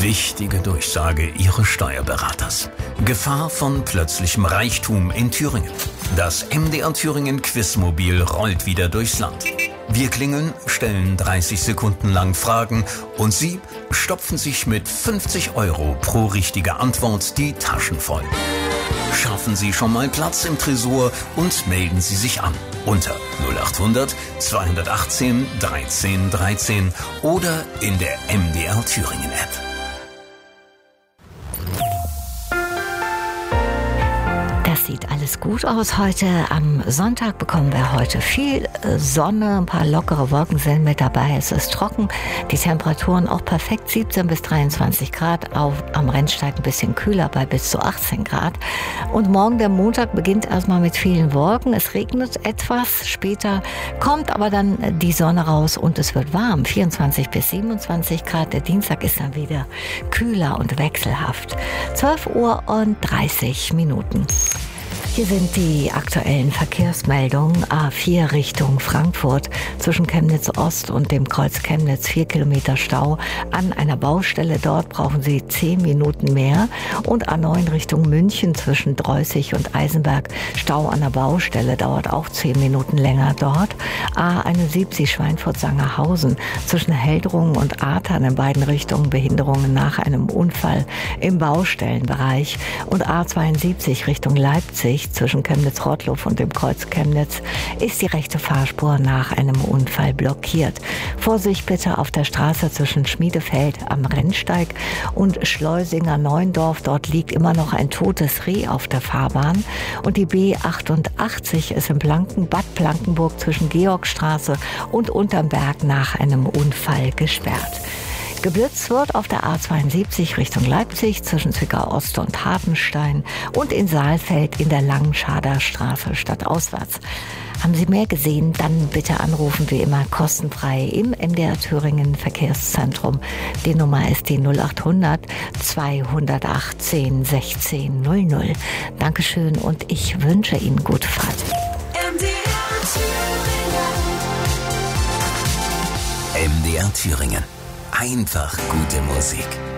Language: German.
Wichtige Durchsage Ihres Steuerberaters. Gefahr von plötzlichem Reichtum in Thüringen. Das MDR Thüringen Quizmobil rollt wieder durchs Land. Wir klingeln, stellen 30 Sekunden lang Fragen und Sie stopfen sich mit 50 € pro richtige Antwort die Taschen voll. Schaffen Sie schon mal Platz im Tresor und melden Sie sich an unter 0800 218 13 13 oder in der MDR Thüringen App. Das sieht alles gut aus heute. Am Sonntag bekommen wir heute viel Sonne, ein paar lockere Wolken sind mit dabei. Es ist trocken, die Temperaturen auch perfekt, 17 bis 23 Grad, am Rennsteig ein bisschen kühler bei bis zu 18 Grad. Und morgen, der Montag, beginnt erstmal mit vielen Wolken. Es regnet etwas, später kommt aber dann die Sonne raus und es wird warm, 24 bis 27 Grad. Der Dienstag ist dann wieder kühler und wechselhaft. 12:30 Uhr. Hier sind die aktuellen Verkehrsmeldungen. A4 Richtung Frankfurt zwischen Chemnitz Ost und dem Kreuz Chemnitz 4 Kilometer Stau an einer Baustelle. Dort brauchen Sie 10 Minuten mehr. Und A9 Richtung München zwischen Dreußig und Eisenberg. Stau an der Baustelle dauert auch 10 Minuten länger dort. A71 Schweinfurt-Sangerhausen zwischen Heldrungen und Athern in beiden Richtungen Behinderungen nach einem Unfall im Baustellenbereich. Und A72 Richtung Leipzig zwischen Chemnitz-Rottloff und dem Kreuz Chemnitz ist die rechte Fahrspur nach einem Unfall blockiert. Vorsicht bitte auf der Straße zwischen Schmiedefeld am Rennsteig und Schleusinger-Neuendorf. Dort liegt immer noch ein totes Reh auf der Fahrbahn. Und die B88 ist in Bad Blankenburg zwischen Georgstraße und Untermberg nach einem Unfall gesperrt. Geblitzt wird auf der A72 Richtung Leipzig zwischen Zwickau Ost und Hartenstein und in Saalfeld in der Langenscharder Straße stadtauswärts. Haben Sie mehr gesehen, dann bitte anrufen, wie immer kostenfrei im MDR Thüringen Verkehrszentrum. Die Nummer ist die 0800 218 16 00. Dankeschön und ich wünsche Ihnen gute Fahrt. MDR Thüringen. Einfach gute Musik.